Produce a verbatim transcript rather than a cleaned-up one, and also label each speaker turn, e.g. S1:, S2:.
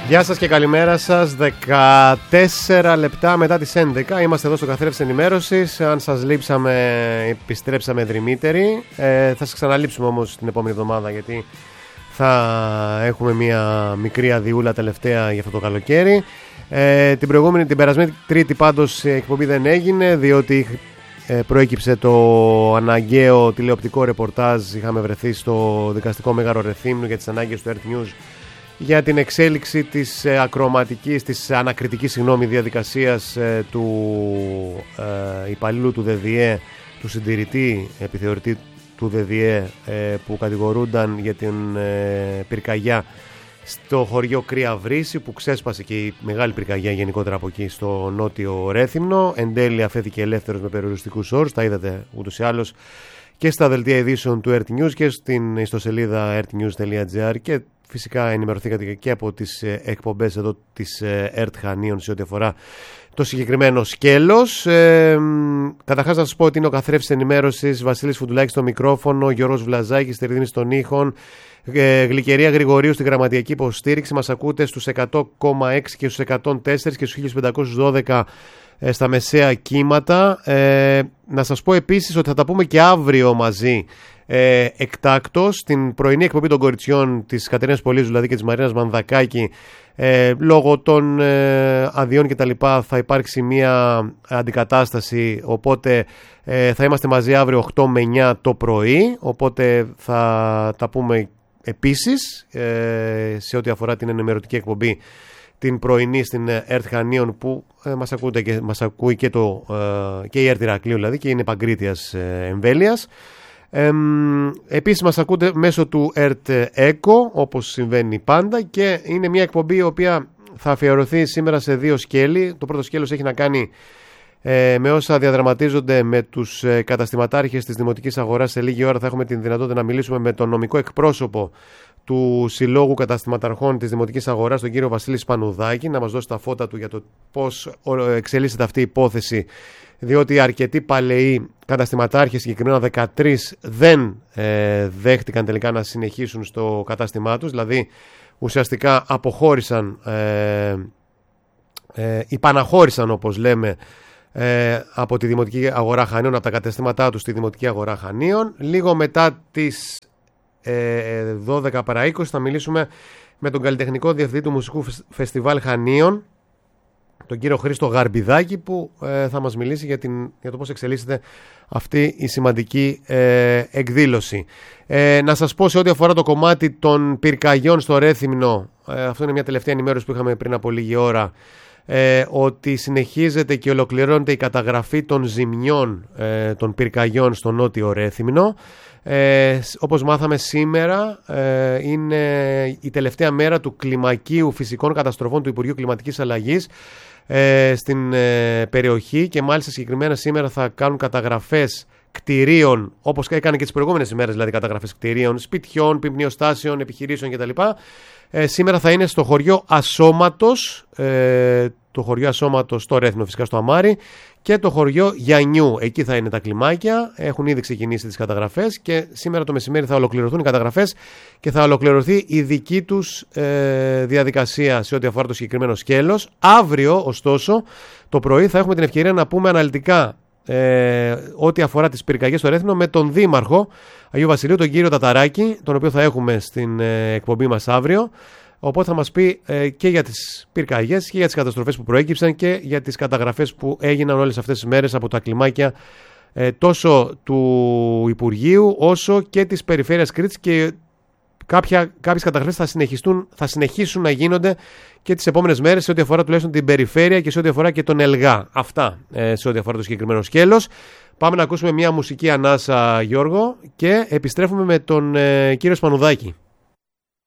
S1: Γεια σας και καλημέρα σας. δεκατέσσερα λεπτά μετά τις έντεκα είμαστε εδώ στο Καθρέφτης Ενημέρωσης. Αν σας λείψαμε, επιστρέψαμε δρυμύτεροι. ε, Θα σας ξαναλείψουμε όμως την επόμενη εβδομάδα, γιατί θα έχουμε μια μικρή αδειούλα τελευταία για αυτό το καλοκαίρι. ε, Την προηγούμενη, την περασμένη Τρίτη πάντως η εκπομπή δεν έγινε, διότι ε, προέκυψε το αναγκαίο τηλεοπτικό ρεπορτάζ. Είχαμε βρεθεί στο δικαστικό Μέγαρο Ρεθύμνου για τις ανάγκες του Earth News για την εξέλιξη της ε, ακροματικής, της ανακριτικής συγγνώμη, διαδικασίας ε, του ε, υπαλλήλου του ΔΔΕ, του συντηρητή επιθεωρητή του ΔΔΕ, ε, που κατηγορούνταν για την ε, πυρκαγιά στο χωριό Κρύα Βρύση, που ξέσπασε και η μεγάλη πυρκαγιά γενικότερα από εκεί στο νότιο Ρέθυμνο. Εν τέλει αφέθηκε ελεύθερος με περιοριστικούς όρους, τα είδατε ούτως ή άλλως και στα δελτία ειδήσεων του Earth News και στην ιστοσελίδα earthnews τελεία gr, και φυσικά ενημερωθήκατε και από τις εκπομπές εδώ της ΕΡΤ Χανίων σε ό,τι αφορά το συγκεκριμένο σκέλος. Ε, καταρχάς να σας πω ότι είναι ο Καθρέφτης Ενημέρωσης, Βασίλης Φουντουλάκης στο μικρόφωνο, Γιώργος Βλαζάκης στη ρύθμιση των ήχων, ε, Γλυκερία Γρηγορίου στην γραμματιακή υποστήριξη. Μας ακούτε στους εκατό κόμμα έξι και στους εκατόν τέσσερα και στους χίλια πεντακόσια δώδεκα ε, στα μεσαία κύματα. Ε, να σας πω επίσης ότι θα τα πούμε και αύριο μαζί, Ε, εκτάκτος, στην πρωινή εκπομπή των κοριτσιών της Κατερίνας Πολύζου, δηλαδή και της Μαρίνας Μανδακάκη. ε, λόγω των ε, αδειών και τα λοιπά θα υπάρξει μια αντικατάσταση, οπότε ε, θα είμαστε μαζί αύριο οκτώ με εννιά το πρωί, οπότε θα τα πούμε επίσης ε, σε ό,τι αφορά την ενημερωτική εκπομπή την πρωινή στην ΕΡΤ Χανίων, που ε, μας, ακούτε και, μας ακούει και, το, ε, και η ΕΡΤ Ηρακλείου, δηλαδή, και είναι Παγκρίτιας ε, εμβέλειας. Ε, επίσης μας ακούτε μέσω του ΕΡΤ Echo, όπως συμβαίνει πάντα, και είναι μια εκπομπή η οποία θα αφιερωθεί σήμερα σε δύο σκέλη. Το πρώτο σκέλος έχει να κάνει ε, με όσα διαδραματίζονται με τους ε, καταστηματάρχες της Δημοτικής Αγοράς. Σε λίγη ώρα θα έχουμε την δυνατότητα να μιλήσουμε με τον νομικό εκπρόσωπο του Συλλόγου Καταστηματαρχών της Δημοτικής Αγοράς, τον κύριο Βασίλη Σπανουδάκη, να μας δώσει τα φώτα του για το πώς εξελίσσεται αυτή η υπόθεση, διότι αρκετοί παλαιοί καταστηματάρχες, συγκεκριμένα δεκατρείς, δεν ε, δέχτηκαν τελικά να συνεχίσουν στο κατάστημά τους, δηλαδή ουσιαστικά αποχώρησαν, ε, ε, υπαναχώρησαν όπως λέμε, ε, από τη Δημοτική Αγορά Χανίων, από τα καταστήματά τους στη Δημοτική Αγορά Χανίων. Λίγο μετά τις ε, δώδεκα παρά είκοσι θα μιλήσουμε με τον καλλιτεχνικό διευθυντή του Μουσικού Φεστιβάλ Χανίων, τον κύριο Χρήστο Γαρμπιδάκη, που ε, θα μας μιλήσει για, την, για το πώς εξελίσσεται αυτή η σημαντική ε, εκδήλωση. Ε, να σας πω σε ό,τι αφορά το κομμάτι των πυρκαγιών στο Ρέθυμνο, ε, αυτό είναι μια τελευταία ενημέρωση που είχαμε πριν από λίγη ώρα, ε, ότι συνεχίζεται και ολοκληρώνεται η καταγραφή των ζημιών ε, των πυρκαγιών στο νότιο Ρέθυμνο. Ε, όπως μάθαμε σήμερα, ε, είναι η τελευταία μέρα του κλιμακίου φυσικών καταστροφών του Υπουργείου Κλιματικής Αλλαγής ε, στην ε, περιοχή, και μάλιστα συγκεκριμένα σήμερα θα κάνουν καταγραφές κτηρίων, όπως έκανε και τις προηγούμενες ημέρες, δηλαδή καταγραφές κτηρίων, σπιτιών, πυμνιοστάσεων, επιχειρήσεων κτλ. Ε, σήμερα θα είναι στο χωριό Ασώματος, ε, το χωριό Ασώματος στο Ρέθυμνο, φυσικά στο Αμάρι, και το χωριό Γιαννιού. Εκεί θα είναι τα κλιμάκια. Έχουν ήδη ξεκινήσει τις καταγραφές και σήμερα το μεσημέρι θα ολοκληρωθούν οι καταγραφές και θα ολοκληρωθεί η δική τους ε, διαδικασία σε ό,τι αφορά το συγκεκριμένο σκέλος. Αύριο, ωστόσο, το πρωί θα έχουμε την ευκαιρία να πούμε αναλυτικά ε, ό,τι αφορά τις πυρκαγιές στο Ρέθυμνο με τον Δήμαρχο Αγίου Βασιλείου, τον κύριο Ταταράκη, τον οποίο θα έχουμε στην ε, εκπομπή μας αύριο. Οπότε θα μας πει ε, και για τις πυρκαγιές και για τις καταστροφές που προέκυψαν και για τις καταγραφές που έγιναν όλες αυτές τις μέρες από τα κλιμάκια ε, τόσο του Υπουργείου όσο και της Περιφέρειας Κρήτης, και κάποια, κάποιες καταγραφές θα, συνεχιστούν, θα συνεχίσουν να γίνονται και τις επόμενες μέρες σε ό,τι αφορά τουλάχιστον την περιφέρεια και σε ό,τι αφορά και τον ΕΛΓΑ. Αυτά ε, σε ό,τι αφορά το συγκεκριμένο σκέλος. Πάμε να ακούσουμε μια μουσική ανάσα, Γιώργο, και επιστρέφουμε με τον ε, κύριο Σπανουδάκη.